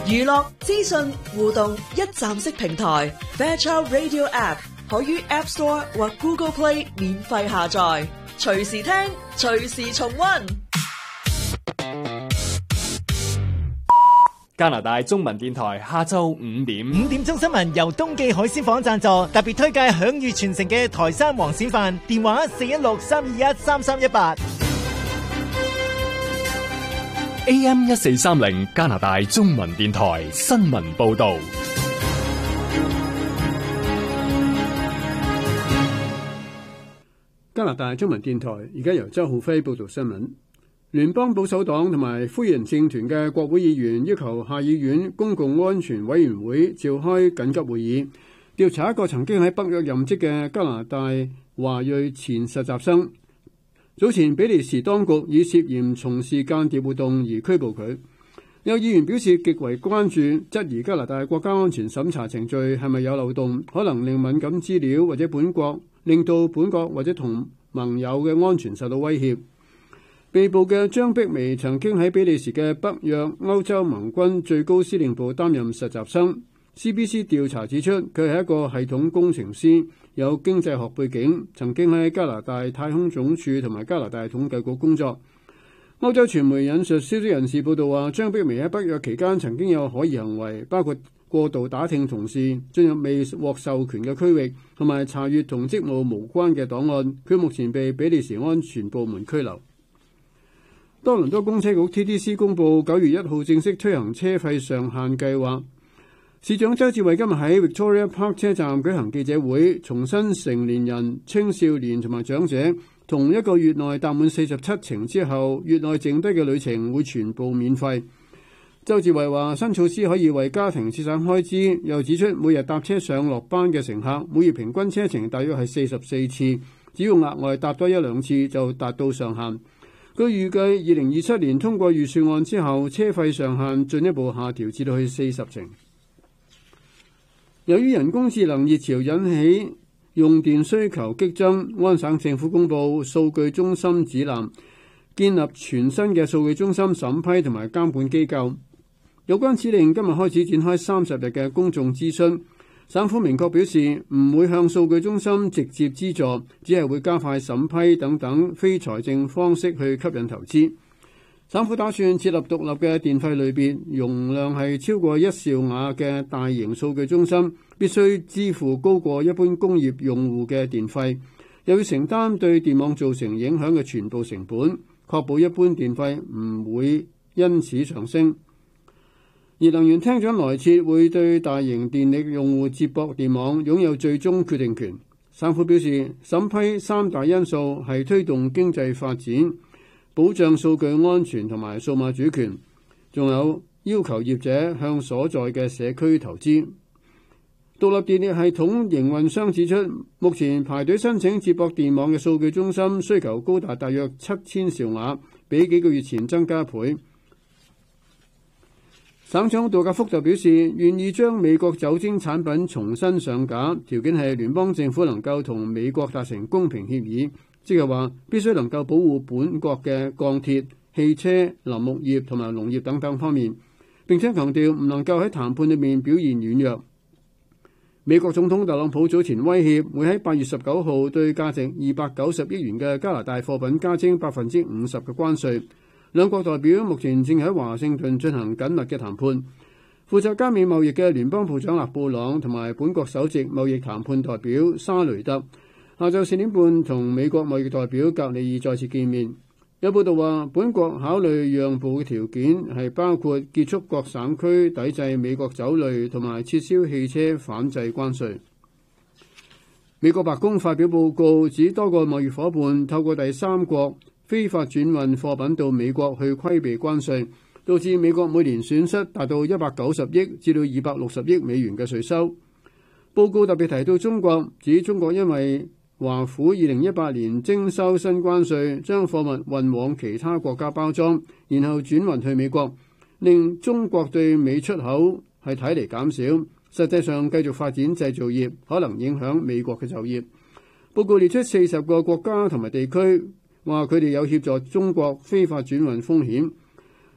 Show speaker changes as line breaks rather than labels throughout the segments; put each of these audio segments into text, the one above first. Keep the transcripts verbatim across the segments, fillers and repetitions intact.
娛樂、資訊、互動一站式平台 Fairchild Radio App 可於 App Store 或 Google Play 免費下載，隨時聽，隨時重溫。
加拿大中文電台下晝五點，
五點鐘新聞由東記海鮮舫贊助，特別推介享譽全城嘅台山黃鱔飯，電話四一六三二一三三一八。
A M 一四三零加拿大中文電台新聞報道。
加拿大中文電台而家由周浩輝報道新聞。聯邦保守黨同埋灰人政團嘅國會議員要求下議院公共安全委員會召開緊急會議，調查一個曾經喺北約任職嘅加拿大華裔前實習生。早前比利時當局以涉嫌從事間諜活動而拘捕佢。有議員表示極為關注，質疑加拿大國家安全審查程序係咪有漏洞，可能令敏感資料或者本國令到本國或者同盟友嘅安全受到威脅。被捕嘅張碧薇曾經喺比利時嘅北約歐洲盟軍最高司令部擔任實習生。C B C 調查指出，佢係一個系統工程師，有經濟學背景，曾經喺加拿大太空總署同埋加拿大統計局工作。歐洲傳媒引述消息人士報道話，張碧薇喺北約期間曾經有可疑行為，包括過度打聽同事、進入未獲授權嘅區域，同埋查閱同職務無關嘅檔案。佢目前被比利時安全部門拘留。多倫多公車局 T T C 公佈九月一號正式推行車費上限計劃。市長周志偉今日喺 Victoria Park 車站舉行記者會，重申成年人、青少年同埋長者同一個月內搭滿四十七程之後，月內剩低嘅旅程會全部免費。周志偉話新措施可以為家庭節省開支，又指出每日搭車上落班嘅乘客每月平均車程大約係四十四次，只要額外搭多一兩次就達到上限。佢預計二零二七年通過預算案之後，車費上限進一步下調至到去四十程。由於人工智能熱潮引起用電需求激增，安省政府公布數據中心指南，建立全新嘅數據中心審批同埋監管機構。有關指令今日開始展開三十日嘅公眾諮詢。省府明確表示唔會向數據中心直接資助，只係會加快審批等等非財政方式去吸引投資。省府打算設立獨立嘅電費類別，容量係超過一兆瓦嘅大型數據中心必須支付高過一般工業用戶嘅電費，又要承擔對電網造成影響嘅全部成本，確保一般電費唔會因此上升。而能源廳長萊切會對大型電力用戶接駁電網擁有最終決定權。省府表示，審批三大因素係推動經濟發展、保障數據安全同埋數碼主權，仲有要求業者向所在嘅社區投資。獨立電力系統營運商指出，目前排隊申請接駁電網嘅數據中心需求高達大約七千兆瓦，比幾個月前增加一倍。省長杜格福就表示，願意將美國酒精產品重新上架，條件係聯邦政府能夠同美國達成公平協議，即係話必須能夠保護本國嘅鋼鐵、汽車、林木業同埋農業等等方面，並且強調唔能夠喺談判裏面表現軟弱。美國總統特朗普早前威脅會喺八月十九號對價值二百九十億元嘅加拿大貨品加徵百分之五十嘅關稅。兩國代表目前正喺華盛頓進行緊密嘅談判。負責加美貿易嘅聯邦部長勒布朗同埋本國首席貿易談判代表沙雷特下晝四點半同美國貿易代表格里爾再次見面。有報道話，本國考慮讓步嘅條件係包括結束各省區抵制美國酒類同埋撤銷汽車反制關稅。美國白宮發表報告指，多個貿易夥伴透過第三國非法轉運貨品到美國去規避關稅，導致美國每年損失達到一百九十億至到二百六十億美元嘅稅收。報告特別提到中國，指中國因為華府二零一八年徵收新關稅，將貨物運往其他國家包裝，然後轉運去美國，令中國對美出口係睇嚟減少，實際上繼續發展製造業，可能影響美國嘅就業。報告列出四十個國家同埋地區，話佢哋有協助中國非法轉運風險。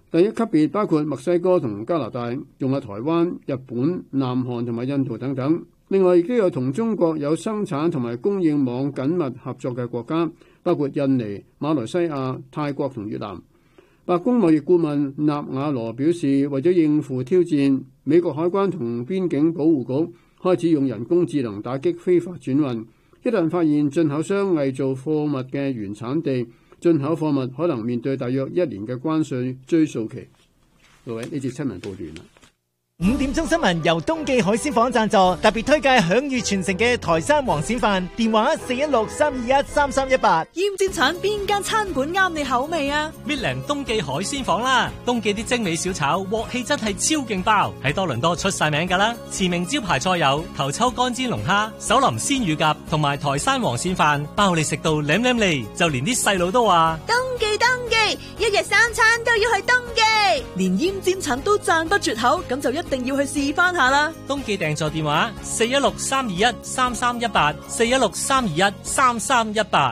第一級別包括墨西哥同加拿大，仲有台灣、日本、南韓同埋印度等等。另外亦都有同中國有生產同埋供應網緊密合作嘅國家，包括印尼、馬來西亞、泰國同越南。白宮貿易顧問納瓦羅表示，為咗應付挑戰，美國海關同邊境保護局開始用人工智能打擊非法轉運。一旦發現進口商偽造貨物嘅原產地，進口貨物可能面對大約一年嘅關稅追溯期。各位，呢節新聞報完啦。
五點鐘新聞由東記海鮮舫贊助，特別推介享譽全城嘅台山黃鱔飯，電話四一六三二一三三一八。
奄尖產邊間餐館啱你口味啊？
搣靚東記海鮮舫啦，東記啲精美小炒鑊氣真係超勁爆，喺多倫多出晒名噶啦。馳名招牌菜有頭抽乾煎龍蝦、手淋鮮乳鴿同埋台山黃鱔飯，包你食到舐舐脷，就連啲細路都話
東記東記，一日三餐都要去東記。
連奄尖產都讚不絕口，咁就一定要去試翻下啦。
東記訂座電話四一六三二一三三一八，四一六三二一三三一八。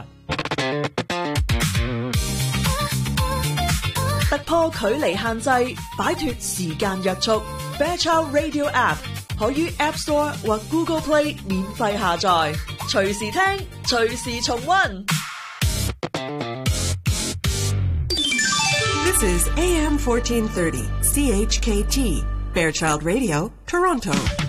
突破距離限制，擺脫時間約束。Fairchild Radio App 可於 App Store 或 Google Play 免費下載，隨時聽，隨時重溫。
This is A M fourteen thirty, C H K T, Fairchild Radio, Toronto.